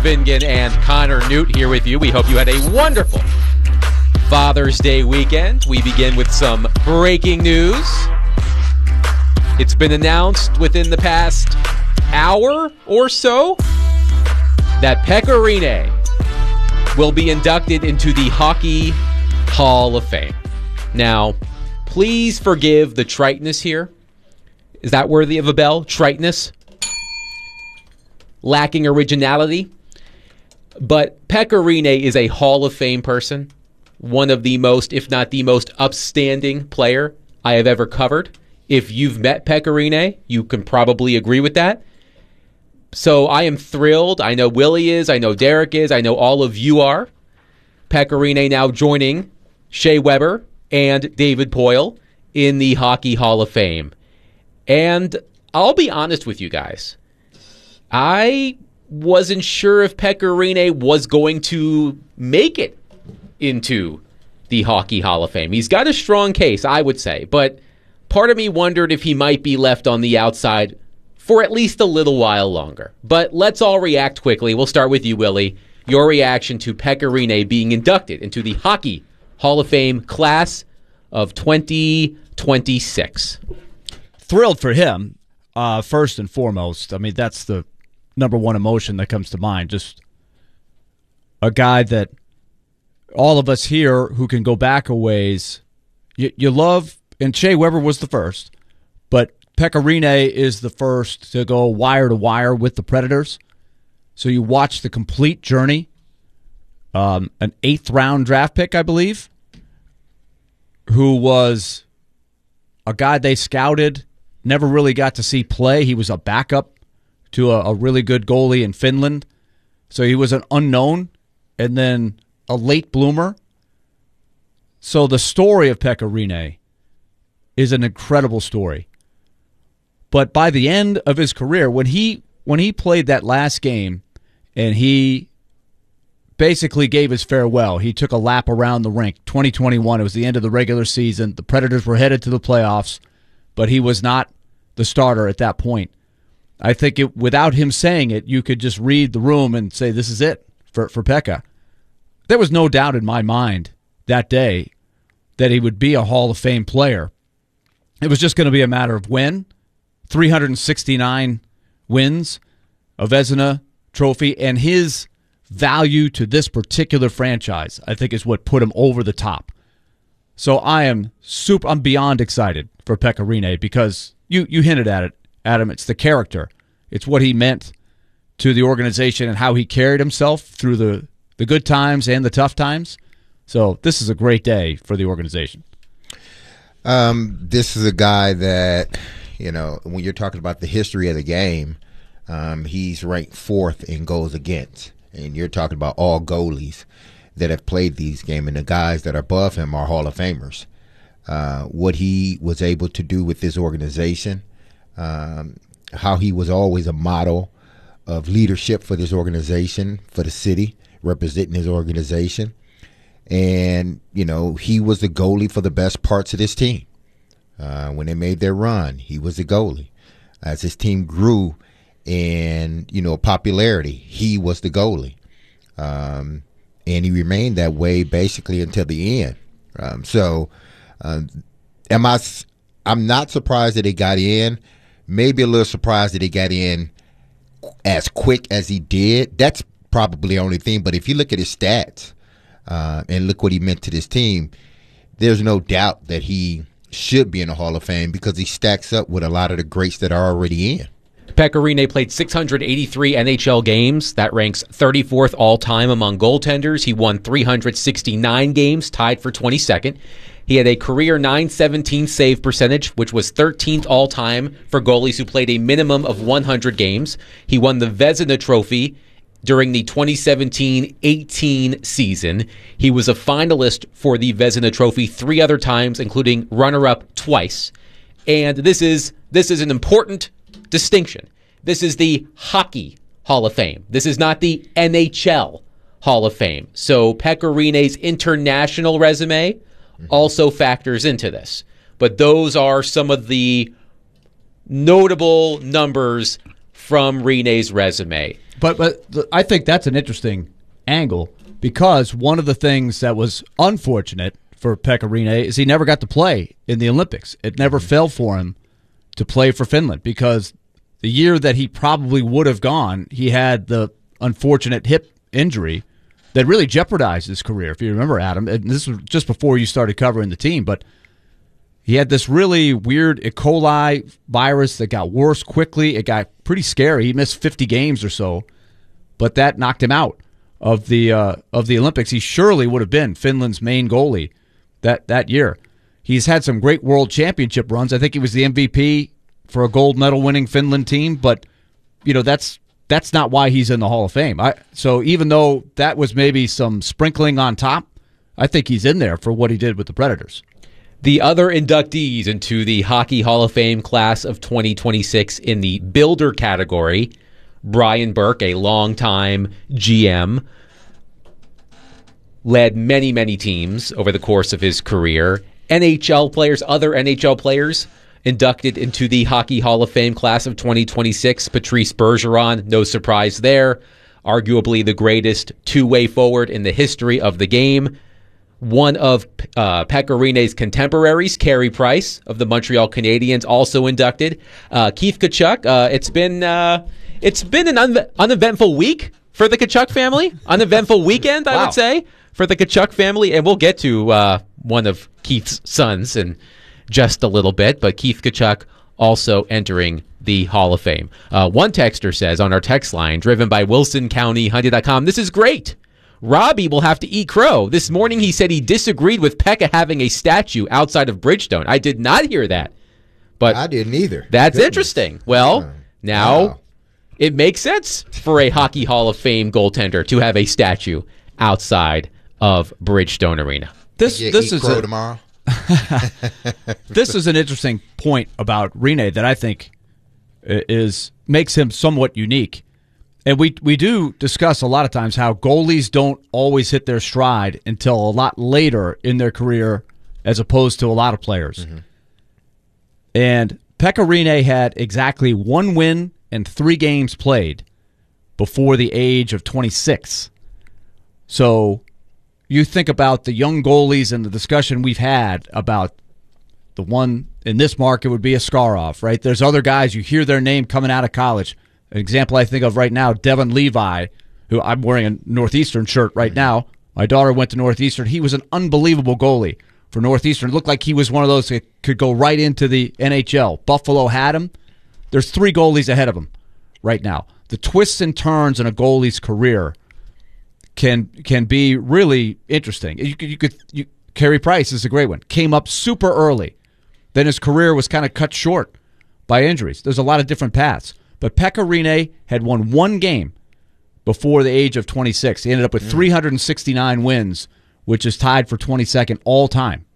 Bingen and Connor Newt here with you. We hope you had a wonderful Father's Day weekend. We begin with some breaking news. It's been announced within the past hour or so that Pekka Rinne will be inducted into the Hockey Hall of Fame. Now, please forgive the triteness here. Is that worthy of a bell? Triteness? Lacking originality? But Pekka Rinne is a Hall of Fame person. One of the most, if not the most, upstanding player I have ever covered. If you've met Pekka Rinne, you can probably agree with that. So I am thrilled. I know Willie is. I know Derek is. I know all of you are. Pekka Rinne now joining Shea Weber and David Poile in the Hockey Hall of Fame. And I'll be honest with you guys. I wasn't sure if Pekka Rinne was going to make it into the Hockey Hall of Fame. He's got a strong case, I would say. But part of me wondered if he might be left on the outside for at least a little while longer. But let's all react quickly. We'll start with you, Willie. Your reaction to Pekka Rinne being inducted into the Hockey Hall of Fame class of 2026. Thrilled for him, first and foremost. I mean, that's the number one emotion that comes to mind. Just a guy that all of us here who can go back a ways, you love, and Shea Weber was the first, but Pekka Rinne is the first to go wire to wire with the Predators. So you watch the complete journey. An 8th round draft pick, I believe, who was a guy they scouted, never really got to see play. He was a backup to a really good goalie in Finland. So he was an unknown and then a late bloomer. So the story of Pekka Rinne is an incredible story. But by the end of his career, when he played that last game and he basically gave his farewell, he took a lap around the rink. 2021, it was the end of the regular season. The Predators were headed to the playoffs, but he was not the starter at that point. I think without him saying it, you could just read the room and say, this is it for Pekka. There was no doubt in my mind that day that he would be a Hall of Fame player. It was just going to be a matter of when. 369 wins, a Vezina trophy, and his value to this particular franchise, I think, is what put him over the top. So I'm beyond excited for Pekka Rinne because you hinted at it, Adam. It's the character. It's what he meant to the organization and how he carried himself through the good times and the tough times. So this is a great day for the organization. This is a guy that, when you're talking about the history of the game, he's ranked 4th in goals against. And you're talking about all goalies that have played these games, and the guys that are above him are Hall of Famers. What he was able to do with this organization, how he was always a model of leadership for this organization, for the city, representing his organization. And, he was the goalie for the best parts of this team. When they made their run, he was the goalie. As his team grew in, popularity, he was the goalie. And he remained that way basically until the end. I'm not surprised that he got in. Maybe a little surprised that he got in as quick as he did. That's probably the only thing. But if you look at his stats and look what he meant to this team, there's no doubt that he should be in the Hall of Fame because he stacks up with a lot of the greats that are already in. Pekka Rinne played 683 NHL games. That ranks 34th all-time among goaltenders. He won 369 games, tied for 22nd. He had a career .917 save percentage, which was 13th all-time for goalies who played a minimum of 100 games. He won the Vezina Trophy during the 2017-18 season. He was a finalist for the Vezina Trophy 3 other times, including runner-up twice. And this is an important distinction. This is the Hockey Hall of Fame. This is not the NHL Hall of Fame. So Pekka Rinne's international resume also factors into this. But those are some of the notable numbers from Rinne's resume. I think that's an interesting angle because one of the things that was unfortunate for Pekka Rinne is he never got to play in the Olympics. It never fell for him to play for Finland because the year that he probably would have gone, he had the unfortunate hip injury that really jeopardized his career, if you remember, Adam. And this was just before you started covering the team, but he had this really weird E. coli virus that got worse quickly. It got pretty scary. He missed 50 games or so, but that knocked him out of the Olympics. He surely would have been Finland's main goalie that year. He's had some great world championship runs. I think he was the MVP for a gold medal winning Finland team, but that's not why he's in the Hall of Fame. So even though that was maybe some sprinkling on top, I think he's in there for what he did with the Predators. The other inductees into the Hockey Hall of Fame class of 2026 in the builder category, Brian Burke, a longtime GM, led many, many teams over the course of his career. NHL players, other NHL players inducted into the Hockey Hall of Fame class of 2026. Patrice Bergeron, no surprise there. Arguably the greatest two-way forward in the history of the game. One of Pekka Rinne's contemporaries, Carey Price of the Montreal Canadiens, also inducted. Keith Tkachuk. It's been an uneventful week for the Tkachuk family. Uneventful weekend, I would say, for the Tkachuk family. And we'll get to one of Keith's sons in just a little bit. But Keith Tkachuk also entering the Hall of Fame. One texter says on our text line, driven by WilsonCountyHunting.com, "This is great. Robbie will have to eat crow. This morning he said he disagreed with Pekka having a statue outside of Bridgestone. I did not hear that. But I didn't either. That's interesting. Well, now it makes sense for a Hockey Hall of Fame goaltender to have a statue outside of Bridgestone Arena. This is crow tomorrow. This is an interesting point about Rinne that I think makes him somewhat unique. And we do discuss a lot of times how goalies don't always hit their stride until a lot later in their career as opposed to a lot of players. Mm-hmm. And Pekka Rinne had exactly 1 win and 3 games played before the age of 26. So you think about the young goalies and the discussion we've had about the one in this market would be a Askarov, right? There's other guys, you hear their name coming out of college. An example I think of right now, Devon Levi, who I'm wearing a Northeastern shirt right now. My daughter went to Northeastern. He was an unbelievable goalie for Northeastern. It looked like he was one of those that could go right into the NHL. Buffalo had him. There's 3 goalies ahead of him right now. The twists and turns in a goalie's career can be really interesting. Carey Price is a great one. Came up super early. Then his career was kind of cut short by injuries. There's a lot of different paths. But Pekka Rinne had won 1 game before the age of 26. He ended up with 369 wins, which is tied for 22nd all time.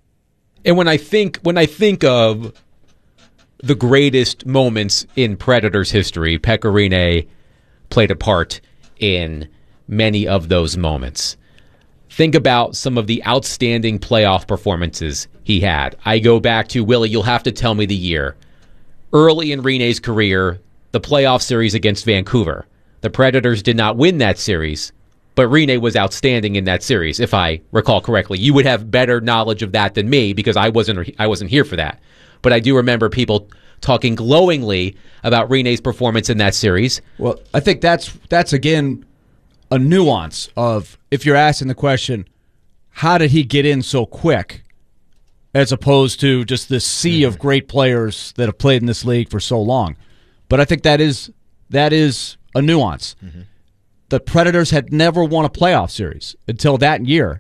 And when I think of the greatest moments in Predators history, Pekka Rinne played a part in many of those moments. Think about some of the outstanding playoff performances he had. I go back to, Willie, you'll have to tell me the year. Early in Rinne's career, the playoff series against Vancouver. The Predators did not win that series, but Rinne was outstanding in that series, if I recall correctly. You would have better knowledge of that than me because I wasn't here for that. But I do remember people talking glowingly about Rinne's performance in that series. Well, I think that's again a nuance of if you're asking the question, how did he get in so quick? As opposed to just this sea of great players that have played in this league for so long. But I think that is a nuance. Mm-hmm. The Predators had never won a playoff series until that year.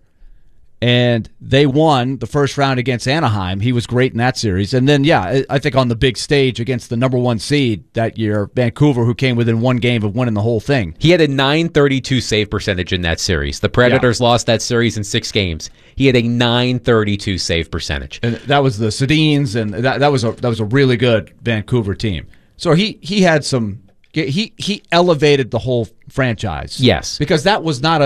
And they won the first round against Anaheim. He was great in that series. And then, I think on the big stage against the number 1 seed that year, Vancouver, who came within 1 game of winning the whole thing. He had a .932 save percentage in that series. The Predators lost that series in 6 games. He had a .932 save percentage. And that was the Sedins, and that was a really good Vancouver team. So he had some. He elevated the whole franchise. Yes, because that was not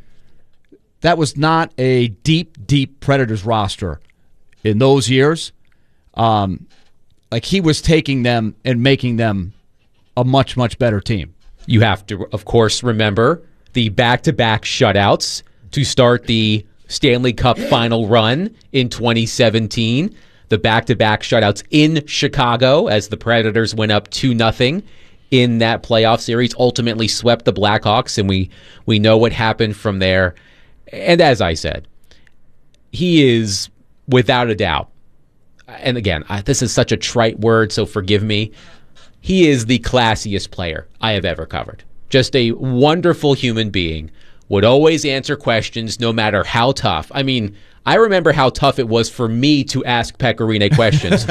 a deep Predators roster in those years. Like he was taking them and making them a much better team. You have to, of course, remember the back-to-back shutouts to start the Stanley Cup final run in 2017. The back-to-back shutouts in Chicago as the Predators went up 2-0 in that playoff series, ultimately swept the Blackhawks, and we know what happened from there. And as I said, he is, without a doubt, and again, this is such a trite word, so forgive me, he is the classiest player I have ever covered. Just a wonderful human being, would always answer questions no matter how tough. I mean, I remember how tough it was for me to ask Pekka Rinne questions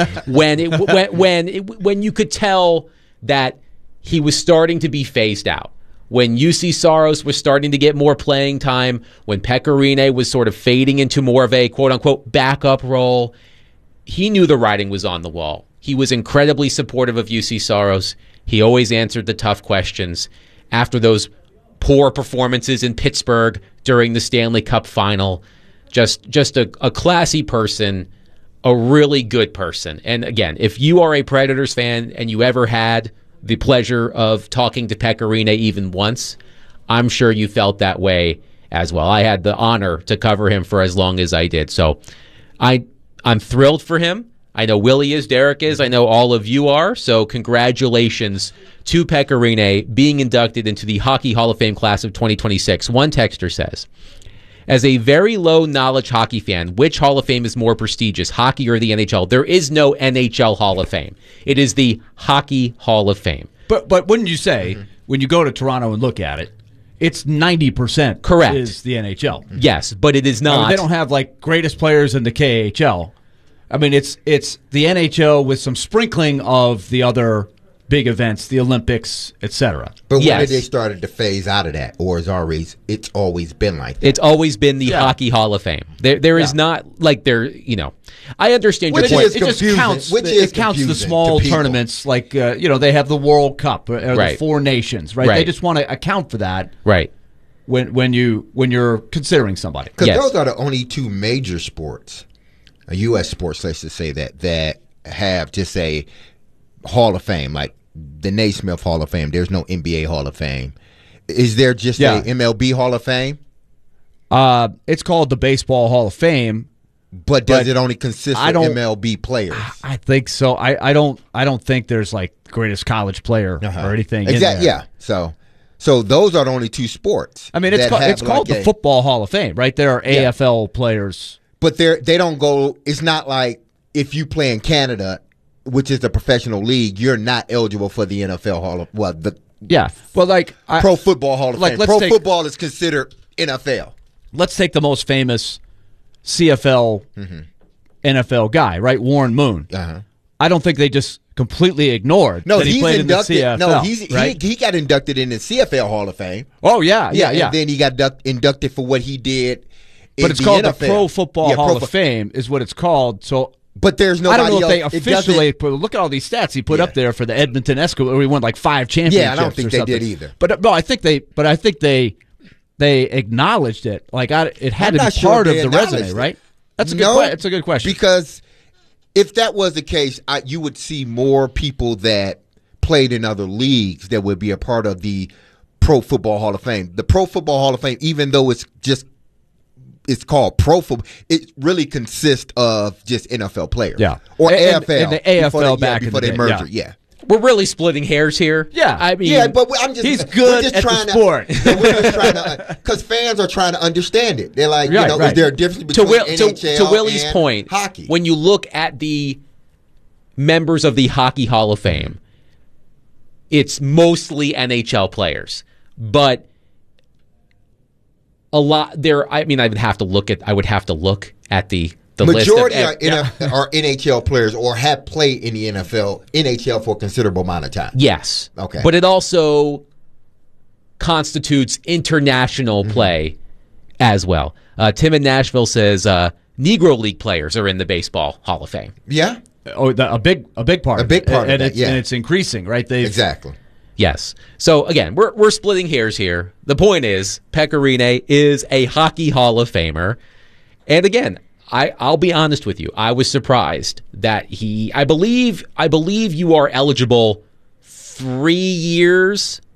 when you could tell that he was starting to be phased out. When UC Saros was starting to get more playing time, when Pekka Rinne was sort of fading into more of a quote-unquote backup role, he knew the writing was on the wall. He was incredibly supportive of UC Saros. He always answered the tough questions. After those poor performances in Pittsburgh during the Stanley Cup final, just a classy person, a really good person. And again, if you are a Predators fan and you ever had the pleasure of talking to Pekka Rinne even once, I'm sure you felt that way as well. I had the honor to cover him for as long as I did. So I'm thrilled for him. I know Willie is, Derek is, I know all of you are. So congratulations to Pekka Rinne being inducted into the Hockey Hall of Fame class of 2026. One texter says, as a very low-knowledge hockey fan, which Hall of Fame is more prestigious, hockey or the NHL? There is no NHL Hall of Fame. It is the Hockey Hall of Fame. But wouldn't you say, when you go to Toronto and look at it, it's 90% correct is the NHL? Yes, but it is not. I mean, they don't have, like, greatest players in the KHL. I mean, it's the NHL with some sprinkling of the other big events, the Olympics, etc. But when did they started to phase out of that, or it's always been like that? It's always been the Hockey Hall of Fame. There is not like there. I understand your point. It just counts. It counts the small tournaments, like they have the World Cup or the Four Nations, right? They just want to account for that, right? When you're considering somebody, because those are the only two major sports, U.S. sports, let's just say that have just a Hall of Fame, like the Naismith Hall of Fame. There's no NBA Hall of Fame. Is there just a MLB Hall of Fame? It's called the Baseball Hall of Fame. But does it only consist of MLB players? I think so. I don't think there's like greatest college player or anything. Exactly. Yeah. So those are the only two sports. I mean, it's called the Football Hall of Fame, right? There are AFL players, but they don't go. It's not like if you play in Canada, which is the professional league, you're not eligible for the NFL Hall of Pro Football Hall of Fame. Pro football is considered NFL. Let's take the most famous CFL NFL guy, right? Warren Moon. I don't think they just completely ignored that he played inducted, in the CFL. No, he got inducted in the CFL Hall of Fame. Oh, yeah. And then he got inducted for what he did but it's called NFL. The Pro Football Hall of Fame is what it's called. So, but there's nobody else. I don't know if they officially look at all these stats he put up there for the Edmonton Eskimos, where he won like 5 championships. Yeah, I don't think they did either. But no, I think they acknowledged it. Like it had to be part of the resume, right? That's a good. It's a good question. Because if that was the case, you would see more people that played in other leagues that would be a part of the Pro Football Hall of Fame. The Pro Football Hall of Fame, even though it's called Pro Football, it really consists of just NFL players. Yeah. Or AFL. And the AFL before they merged. Yeah. We're really splitting hairs here. Yeah. I mean, but he's good at the sport. We're just trying to, because fans are trying to understand it. They're like, is there a difference between NHL to Willie's and point, hockey? When you look at the members of the Hockey Hall of Fame, it's mostly NHL players, but a lot there. I mean, I would have to look at the majority list are NHL players or have played in the NHL for a considerable amount of time. Yes. Okay. But it also constitutes international play as well. Tim in Nashville says Negro League players are in the Baseball Hall of Fame. Yeah. Oh, a big part. A big part of that, and it's increasing, right? Exactly. Yes. So again, we're splitting hairs here. The point is, Pekka Rinne is a Hockey Hall of Famer, and again, I'll be honest with you. I was surprised that I believe you are eligible 3 years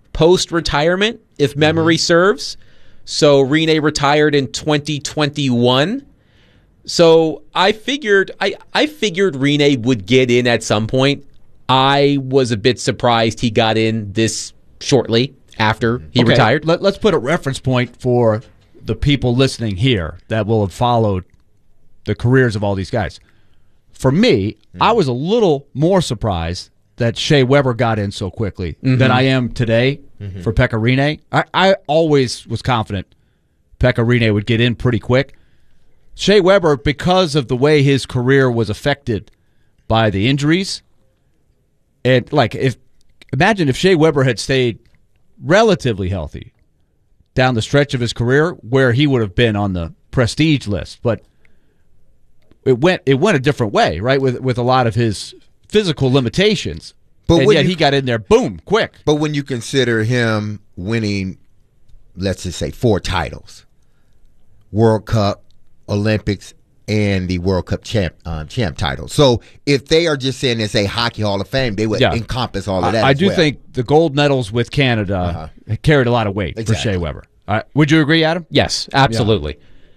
post-retirement, if memory serves. So Rinne retired in 2021. So I figured Rinne would get in at some point. I was a bit surprised he got in this shortly after he retired. Let's put a reference point for the people listening here that will have followed the careers of all these guys. For me, I was a little more surprised that Shea Weber got in so quickly than I am today for Pekka Rinne. I always was confident Pekka Rinne would get in pretty quick. Shea Weber, because of the way his career was affected by the injuries, and imagine if Shea Weber had stayed relatively healthy down the stretch of his career, where he would have been on the prestige list. But it went a different way, right? With a lot of his physical limitations, but yet he got in there, boom, quick. But when you consider him winning, let's just say 4 titles, World Cup, Olympics, and the World Cup champ title. So if they are just saying it's a Hockey Hall of Fame, they would encompass all of that. I do think the gold medals with Canada carried a lot of weight for Shea Weber. Would you agree, Adam? Yes, absolutely.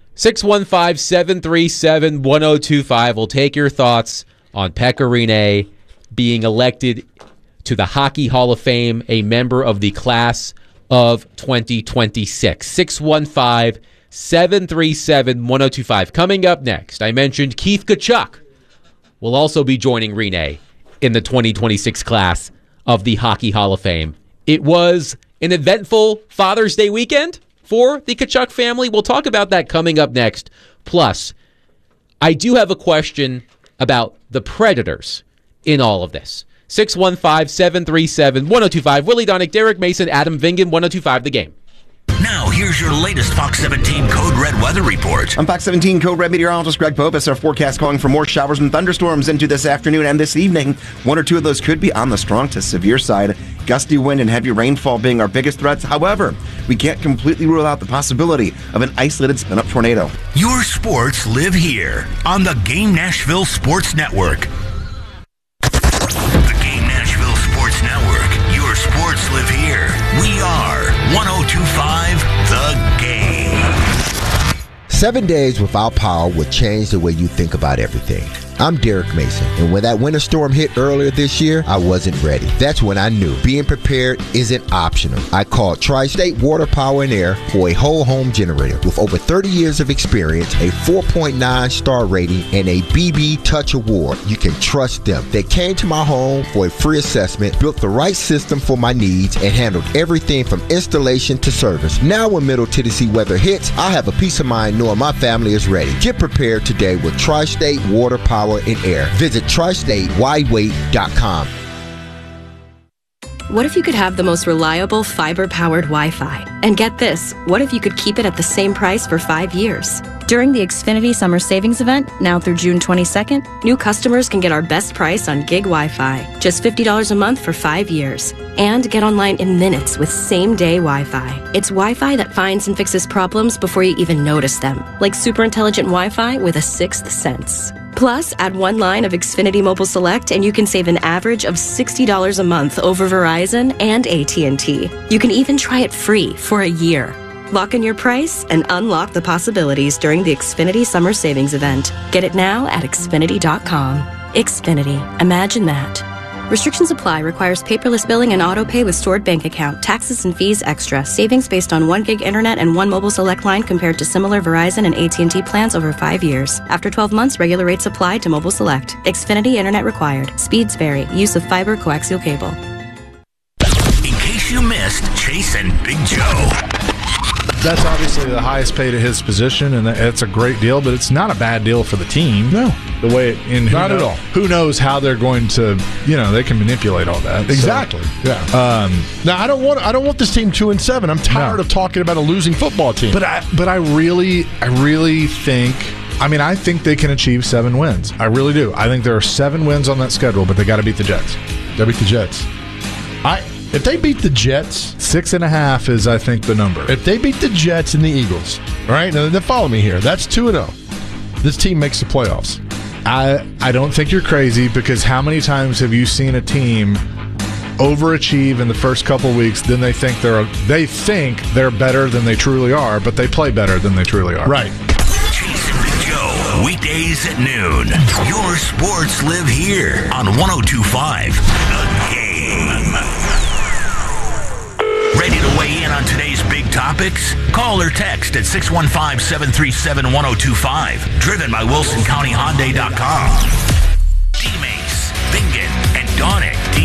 615-737-1025. We'll take your thoughts on Pekka Rinne being elected to the Hockey Hall of Fame, a member of the class of 2026. 615-737-1025. Coming up next, I mentioned Keith Tkachuk will also be joining Rinne in the 2026 class of the Hockey Hall of Fame. It was an eventful Father's Day weekend for the Tkachuk family. We'll talk about that coming up next. Plus, I do have a question about the Predators in all of this. 615-737-1025. Willie Donick, Derek Mason, Adam Vingan, 1025 The Game. Now, here's your latest Fox 17 Code Red weather report. I'm Fox 17 Code Red meteorologist Greg Popus. Our forecast calling for more showers and thunderstorms into this afternoon and this evening. 1 or 2 of those could be on the strong to severe side. Gusty wind and heavy rainfall being our biggest threats. However, we can't completely rule out the possibility of an isolated spin-up tornado. Your sports live here on the Game Nashville Sports Network. The Game Nashville Sports Network. Your sports live here. We are 1025 The Game. 7 days without power would change the way you think about everything. I'm Derek Mason, and when that winter storm hit earlier this year, I wasn't ready. That's when I knew being prepared isn't optional. I called Tri-State Water, Power, and Air for a whole home generator. With over 30 years of experience, a 4.9 star rating, and a BB Touch Award, you can trust them. They came to my home for a free assessment, built the right system for my needs, and handled everything from installation to service. Now when Middle Tennessee weather hits, I have a peace of mind knowing my family is ready. Get prepared today with Tri-State Water, Power, and Air. Visit tristatewidewait.com. What if you could have the most reliable fiber-powered Wi-Fi? And get this, what if you could keep it at the same price for 5 years? During the Xfinity Summer Savings Event, now through June 22nd, new customers can get our best price on gig Wi-Fi, just $50 a month for 5 years. And get online in minutes with same-day Wi-Fi. It's Wi-Fi that finds and fixes problems before you even notice them, like super intelligent Wi-Fi with a 6th sense. Plus, add 1 line of Xfinity Mobile Select and you can save an average of $60 a month over Verizon and AT&T. You can even try it free for a year. Lock in your price and unlock the possibilities during the Xfinity Summer Savings Event. Get it now at Xfinity.com. Xfinity. Imagine that. Restrictions apply. Requires paperless billing and auto pay with stored bank account. Taxes and fees extra. Savings based on 1 gig internet and 1 mobile select line compared to similar Verizon and AT&T plans over 5 years. After 12 months, regular rates apply to mobile select. Xfinity internet required. Speeds vary. Use of fiber coaxial cable. In case you missed Chase and Big Joe. That's obviously the highest paid at his position, and it's a great deal, but it's not a bad deal for the team. No. The way not at all. Who knows how they're going to, they can manipulate all that. Exactly. So, yeah. Now I don't want this team 2-7. I'm tired of talking about a losing football team. But I really think I think they can achieve 7 wins. I really do. I think there are 7 wins on that schedule, but they got to beat the Jets. Got to beat the Jets. If they beat the Jets, 6.5 is, I think, the number. If they beat the Jets and the Eagles, all right, now follow me here. That's 2-0. This team makes the playoffs. I don't think you're crazy, because how many times have you seen a team overachieve in the first couple weeks, then they think they're better than they truly are, but they play better than they truly are. Right. Jason and Joe, weekdays at noon. Your sports live here on 102.5 The Game. Ready to weigh in on today's big topics? Call or text at 615-737-1025. Driven by WilsonCountyHyundai.com. D-Mace, Bingen, and Donick.